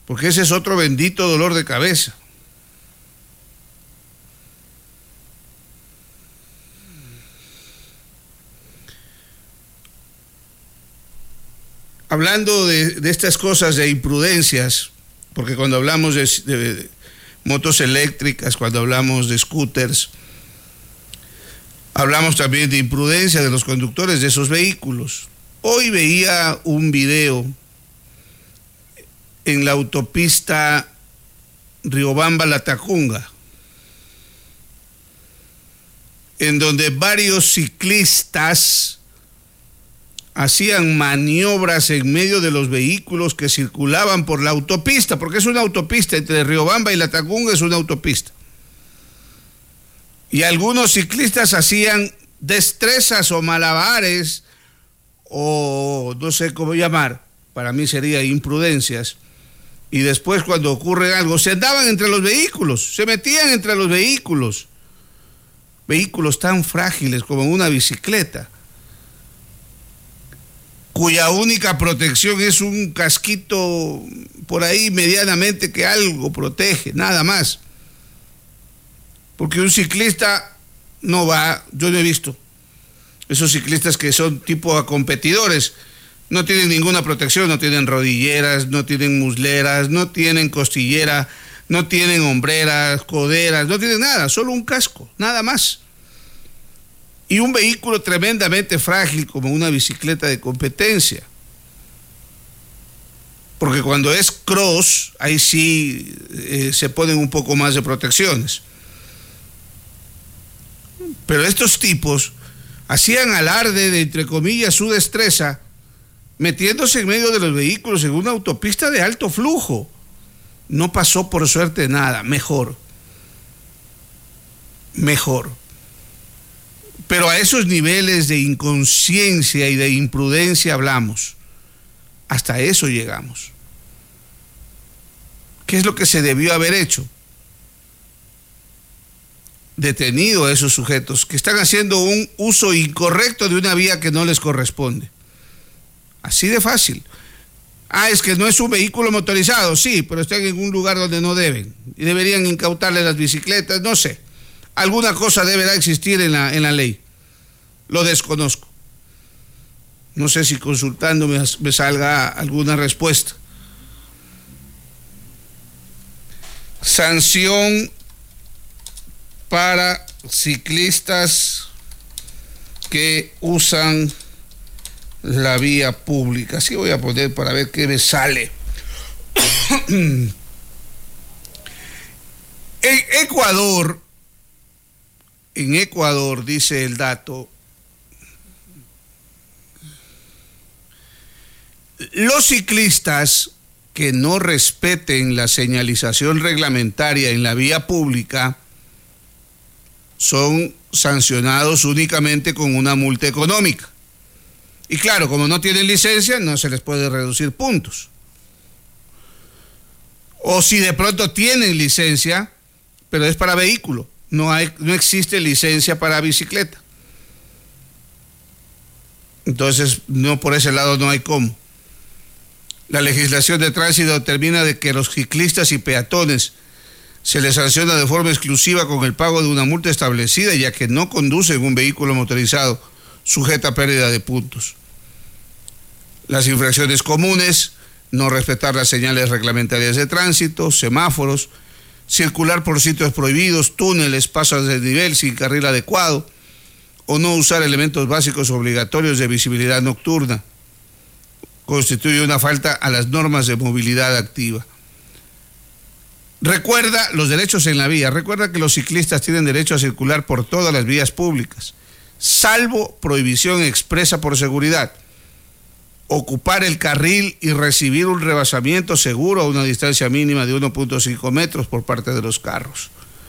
porque ese es otro bendito dolor de cabeza. Hablando de estas cosas, de imprudencias, porque cuando hablamos de motos eléctricas, cuando hablamos de scooters, hablamos también de imprudencia de los conductores de esos vehículos. Hoy veía un video en la autopista Riobamba-La Tacunga, en donde varios ciclistas hacían maniobras en medio de los vehículos que circulaban por la autopista, porque es una autopista, entre Riobamba y La Tacunga es una autopista. Y algunos ciclistas hacían destrezas o malabares, o no sé cómo llamar, para mí sería imprudencias, y después cuando ocurre algo, se andaban entre los vehículos, se metían entre los vehículos tan frágiles como una bicicleta, cuya única protección es un casquito por ahí medianamente que algo protege, nada más. Porque un ciclista no va, yo no he visto, esos ciclistas que son tipo a competidores, no tienen ninguna protección, no tienen rodilleras, no tienen musleras, no tienen costillera, no tienen hombreras, coderas, no tienen nada, solo un casco, nada más. Y un vehículo tremendamente frágil como una bicicleta de competencia. Porque cuando es cross, ahí sí se ponen un poco más de protecciones. Pero estos tipos hacían alarde de, entre comillas, su destreza, metiéndose en medio de los vehículos en una autopista de alto flujo. No pasó por suerte nada, mejor. Pero a esos niveles de inconsciencia y de imprudencia hablamos. Hasta eso llegamos. ¿Qué es lo que se debió haber hecho? Detenido a esos sujetos que están haciendo un uso incorrecto de una vía que no les corresponde. Así de fácil. Es que no es un vehículo motorizado, sí, pero están en un lugar donde no deben y deberían incautarle las bicicletas, no sé. Alguna cosa deberá existir en la ley. Lo desconozco. No sé si consultando me salga alguna respuesta. Sanción para ciclistas que usan la vía pública. Así voy a poner para ver qué me sale. En Ecuador, dice el dato, los ciclistas que no respeten la señalización reglamentaria en la vía pública son sancionados únicamente con una multa económica. Y claro, como no tienen licencia, no se les puede reducir puntos. O si de pronto tienen licencia, pero es para vehículo, no existe licencia para bicicleta. Entonces, no, por ese lado no hay cómo. La legislación de tránsito determina de que los ciclistas y peatones se les sanciona de forma exclusiva con el pago de una multa establecida, ya que no conducen un vehículo motorizado sujeta a pérdida de puntos. Las infracciones comunes: no respetar las señales reglamentarias de tránsito, semáforos, circular por sitios prohibidos, túneles, pasos de nivel sin carril adecuado, o no usar elementos básicos obligatorios de visibilidad nocturna. Constituye una falta a las normas de movilidad activa. Recuerda los derechos en la vía. Recuerda que los ciclistas tienen derecho a circular por todas las vías públicas, salvo prohibición expresa por seguridad. Ocupar el carril y recibir un rebasamiento seguro a una distancia mínima de 1.5 metros por parte de los carros.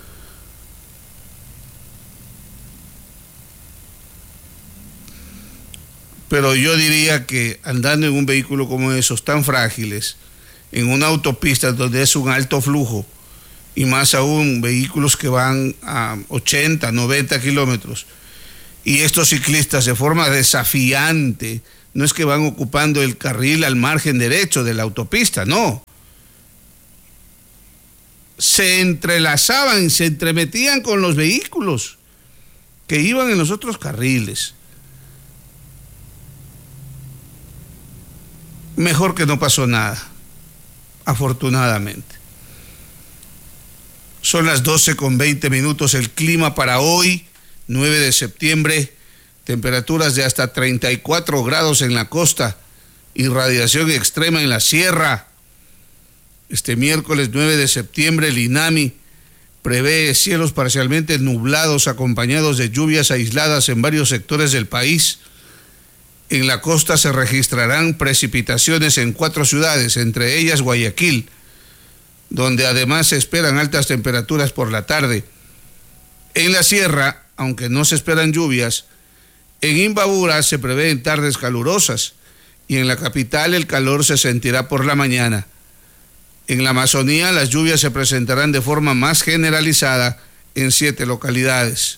Pero yo diría que andando en un vehículo como esos, tan frágiles, en una autopista donde es un alto flujo, y más aún vehículos que van a 80, 90 kilómetros, y estos ciclistas de forma desafiante, no es que van ocupando el carril al margen derecho de la autopista, no. se entrelazaban, se entremetían con los vehículos que iban en los otros carriles. Mejor que no pasó nada, afortunadamente. Son las 12:20. El clima para hoy, 9 de septiembre, temperaturas de hasta 34 grados en la costa y radiación extrema en la sierra. Este miércoles 9 de septiembre, el INAMI prevé cielos parcialmente nublados acompañados de lluvias aisladas en varios sectores del país. En la costa se registrarán precipitaciones en 4 ciudades, entre ellas Guayaquil, donde además se esperan altas temperaturas por la tarde. En la sierra, aunque no se esperan lluvias, en Imbabura se prevén tardes calurosas y en la capital el calor se sentirá por la mañana. En la Amazonía las lluvias se presentarán de forma más generalizada en 7 localidades.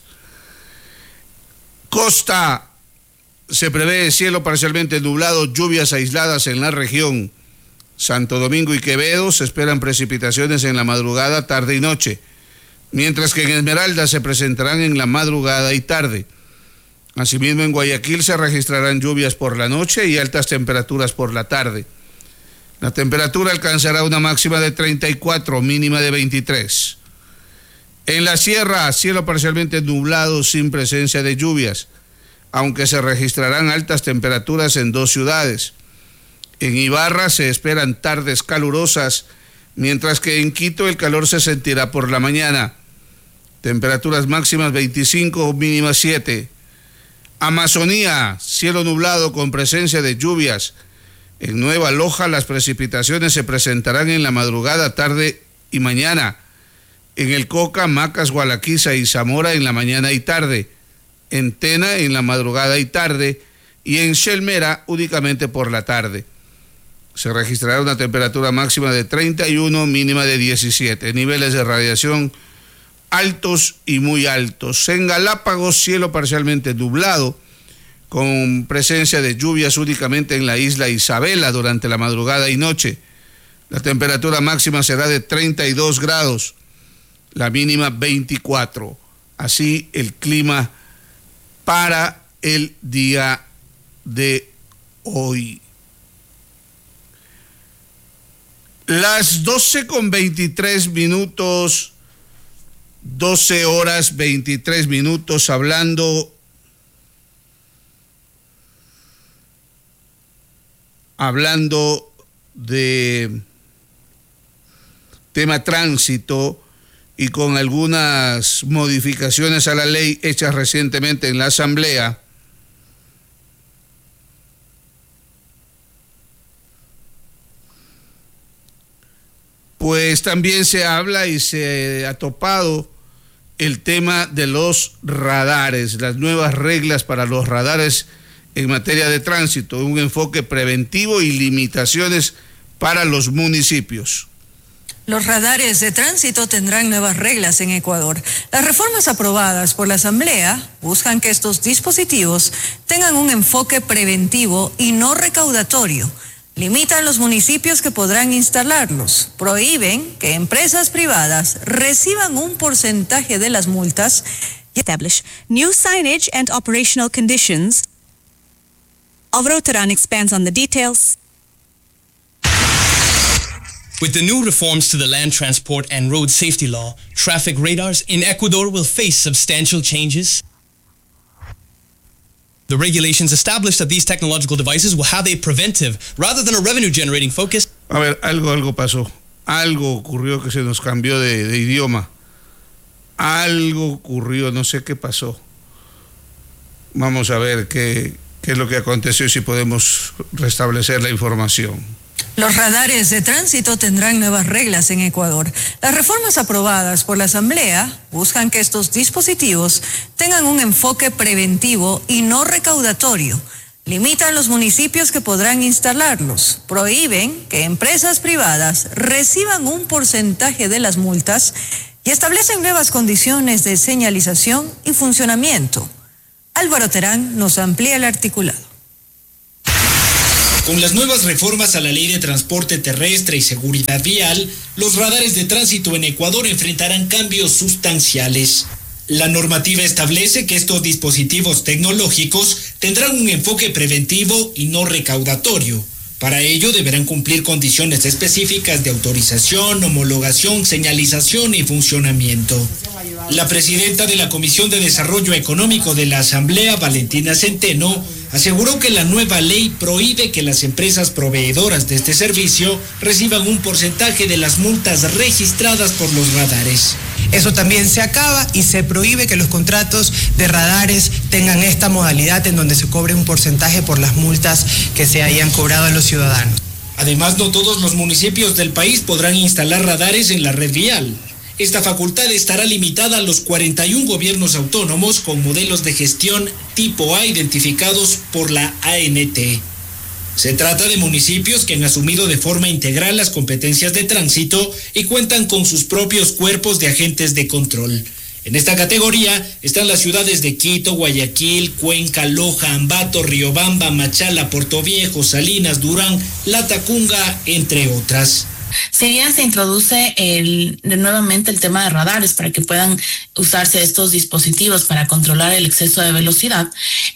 Costa, se prevé cielo parcialmente nublado, lluvias aisladas en la región. Santo Domingo y Quevedo se esperan precipitaciones en la madrugada, tarde y noche, mientras que en Esmeralda se presentarán en la madrugada y tarde. Asimismo, en Guayaquil se registrarán lluvias por la noche y altas temperaturas por la tarde. La temperatura alcanzará una máxima de 34, mínima de 23. En la sierra, cielo parcialmente nublado sin presencia de lluvias, aunque se registrarán altas temperaturas en 2 ciudades. En Ibarra se esperan tardes calurosas, mientras que en Quito el calor se sentirá por la mañana. Temperaturas máximas 25, mínimas 7. Amazonía, cielo nublado con presencia de lluvias. En Nueva Loja las precipitaciones se presentarán en la madrugada, tarde y mañana. En el Coca, Macas, Gualaquiza y Zamora en la mañana y tarde. En Tena en la madrugada y tarde. Y en Shelmera únicamente por la tarde. Se registrará una temperatura máxima de 31, mínima de 17. Niveles de radiación altos y muy altos. En Galápagos, cielo parcialmente nublado, con presencia de lluvias únicamente en la isla Isabela durante la madrugada y noche. La temperatura máxima será de 32 grados, la mínima 24. Así el clima para el día de hoy. Las 12:23, 12 horas 23 minutos, hablando de tema tránsito y con algunas modificaciones a la ley hechas recientemente en la Asamblea. Pues también se habla y se ha topado el tema de los radares, las nuevas reglas para los radares en materia de tránsito, un enfoque preventivo y limitaciones para los municipios. Los radares de tránsito tendrán nuevas reglas en Ecuador. Las reformas aprobadas por la Asamblea buscan que estos dispositivos tengan un enfoque preventivo y no recaudatorio. Limitan los municipios que podrán instalarlos, prohíben que empresas privadas reciban un porcentaje de las multas y establish new signage and operational conditions. Alvaro Terán expands on the details. With the new reforms to the Land Transport and Road Safety Law, traffic radars in Ecuador will face substantial changes. The regulations establish that these technological devices will have a preventive rather than a revenue-generating focus. A ver, algo pasó. Algo ocurrió que se nos cambió de idioma. Algo ocurrió, no sé qué pasó. Vamos a ver qué es lo que aconteció y si podemos restablecer la información. Los radares de tránsito tendrán nuevas reglas en Ecuador. Las reformas aprobadas por la Asamblea buscan que estos dispositivos tengan un enfoque preventivo y no recaudatorio. Limitan los municipios que podrán instalarlos, prohíben que empresas privadas reciban un porcentaje de las multas y establecen nuevas condiciones de señalización y funcionamiento. Álvaro Terán nos amplía el articulado. Con las nuevas reformas a la Ley de Transporte Terrestre y Seguridad Vial, los radares de tránsito en Ecuador enfrentarán cambios sustanciales. La normativa establece que estos dispositivos tecnológicos tendrán un enfoque preventivo y no recaudatorio. Para ello deberán cumplir condiciones específicas de autorización, homologación, señalización y funcionamiento. La presidenta de la Comisión de Desarrollo Económico de la Asamblea, Valentina Centeno, aseguró que la nueva ley prohíbe que las empresas proveedoras de este servicio reciban un porcentaje de las multas registradas por los radares. Eso también se acaba y se prohíbe que los contratos de radares tengan esta modalidad en donde se cobre un porcentaje por las multas que se hayan cobrado a los ciudadanos. Además, no todos los municipios del país podrán instalar radares en la red vial. Esta facultad estará limitada a los 41 gobiernos autónomos con modelos de gestión tipo A identificados por la ANT. Se trata de municipios que han asumido de forma integral las competencias de tránsito y cuentan con sus propios cuerpos de agentes de control. En esta categoría están las ciudades de Quito, Guayaquil, Cuenca, Loja, Ambato, Riobamba, Machala, Portoviejo, Salinas, Durán, Latacunga, entre otras. Si bien se introduce nuevamente el tema de radares para que puedan usarse estos dispositivos para controlar el exceso de velocidad,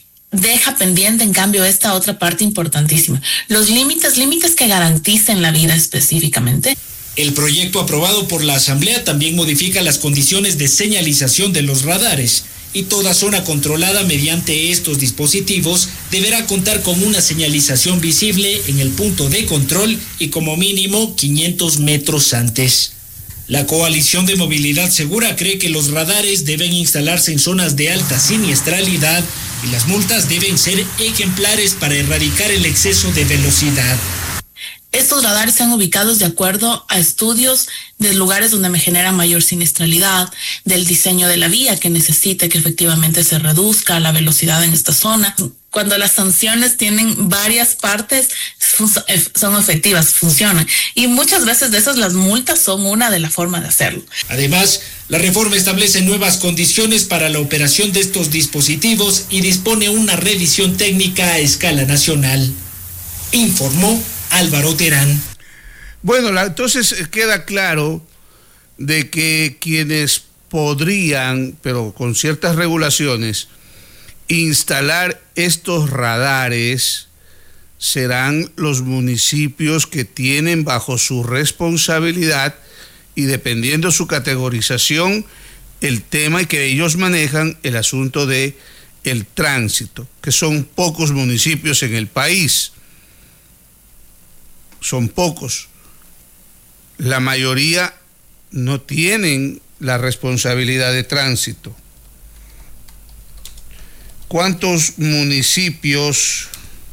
deja pendiente en cambio esta otra parte importantísima, los límites que garanticen la vida específicamente. El proyecto aprobado por la Asamblea también modifica las condiciones de señalización de los radares y toda zona controlada mediante estos dispositivos deberá contar con una señalización visible en el punto de control y como mínimo 500 metros antes. La Coalición de Movilidad Segura cree que los radares deben instalarse en zonas de alta siniestralidad y las multas deben ser ejemplares para erradicar el exceso de velocidad. Estos radares están ubicados de acuerdo a estudios de lugares donde me genera mayor siniestralidad, del diseño de la vía que necesite que efectivamente se reduzca la velocidad en esta zona. Cuando las sanciones tienen varias partes, son efectivas, funcionan. Y muchas veces de esas las multas son una de las formas de hacerlo. Además, la reforma establece nuevas condiciones para la operación de estos dispositivos y dispone una revisión técnica a escala nacional. Informó Álvaro Terán. Bueno, entonces queda claro de que quienes podrían, pero con ciertas regulaciones, instalar estos radares serán los municipios que tienen bajo su responsabilidad y dependiendo su categorización el tema y que ellos manejan el asunto de el tránsito, que son pocos municipios en el país. Son pocos. La mayoría no tienen la responsabilidad de tránsito. ¿Cuántos municipios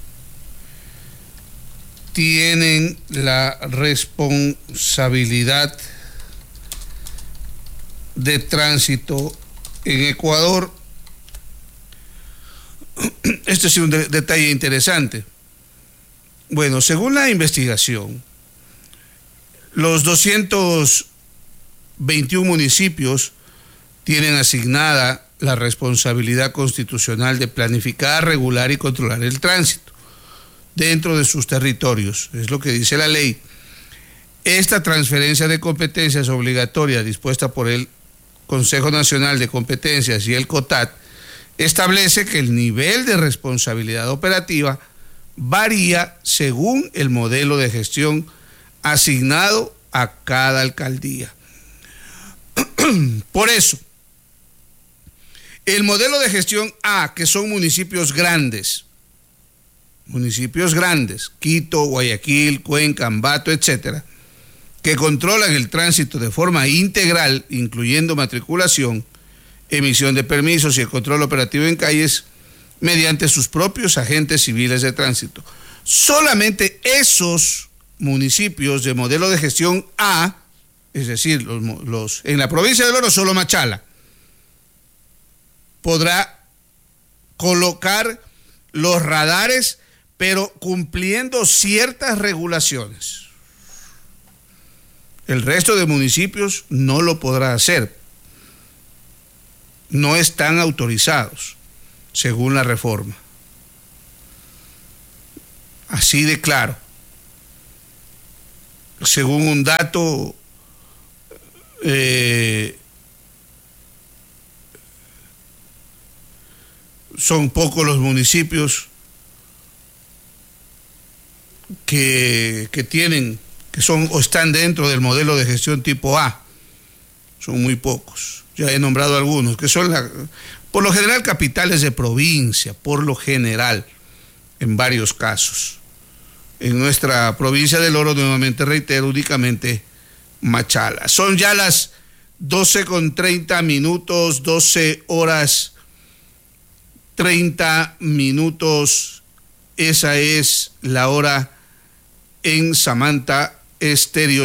tienen la responsabilidad de tránsito en Ecuador? Este es un detalle interesante. Bueno, según la investigación, los 221 municipios tienen asignada la responsabilidad constitucional de planificar, regular y controlar el tránsito dentro de sus territorios. Es lo que dice la ley. Esta transferencia de competencias obligatoria dispuesta por el Consejo Nacional de Competencias y el COTAT establece que el nivel de responsabilidad operativa varía según el modelo de gestión asignado a cada alcaldía. Por eso, el modelo de gestión A, que son municipios grandes, Quito, Guayaquil, Cuenca, Ambato, etcétera, que controlan el tránsito de forma integral, incluyendo matriculación, emisión de permisos y el control operativo en calles, mediante sus propios agentes civiles de tránsito. Solamente esos municipios de modelo de gestión A, es decir, en la provincia del Oro, solo Machala, podrá colocar los radares, pero cumpliendo ciertas regulaciones. El resto de municipios no lo podrá hacer. No están autorizados, según la reforma. así de claro. Según un dato, son pocos los municipios que tienen, que son o están dentro del modelo de gestión tipo A. Son muy pocos. Ya he nombrado algunos, que son por lo general capitales de provincia, por lo general, en varios casos. En nuestra provincia del Oro, nuevamente reitero, únicamente Machala. Son ya las 12:30, 12 horas 30 minutos. Esa es la hora en Samantha Estéreo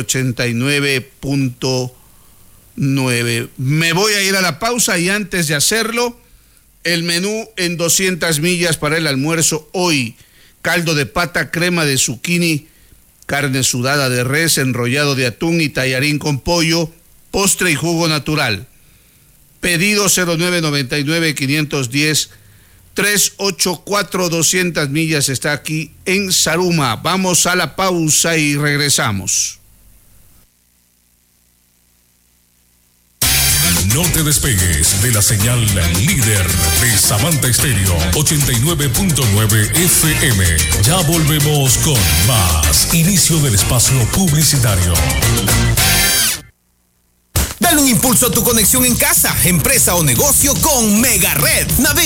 89.9. Me voy a ir a la pausa y antes de hacerlo, el menú en 200 millas para el almuerzo hoy: caldo de pata, crema de zucchini, carne sudada de res, enrollado de atún y tallarín con pollo, postre y jugo natural. Pedido 0999-510-384, 200 millas está aquí en Zaruma. Vamos a la pausa y regresamos. No te despegues de la señal líder de Samantha Estéreo 89.9 FM. Ya volvemos con más. Inicio del espacio publicitario. Dale un impulso a tu conexión en casa, empresa o negocio con Megared. Navega